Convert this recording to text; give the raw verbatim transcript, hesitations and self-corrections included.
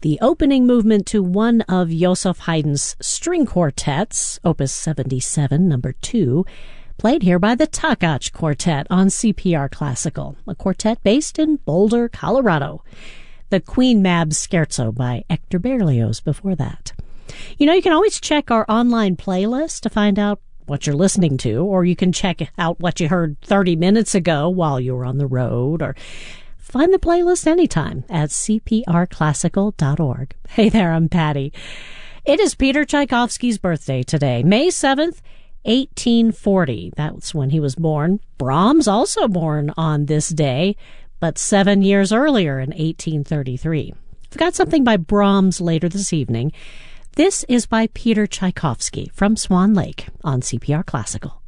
the opening movement to one of Joseph Haydn's string quartets, Opus seventy-seven, number two, played here by the Takach Quartet on C P R Classical, a quartet based in Boulder, Colorado. The Queen Mab Scherzo by Hector Berlioz before that. You know, you can always check our online playlist to find out what you're listening to, or you can check out what you heard thirty minutes ago while you were on the road, or find the playlist anytime at c p r classical dot org. Hey there, I'm Patty. It is Peter Tchaikovsky's birthday today, May seventh, eighteen forty. That's when he was born. Brahms also born on this day, but seven years earlier in eighteen thirty-three. I've got something by Brahms later this evening. This is by Peter Tchaikovsky from Swan Lake on C P R Classical.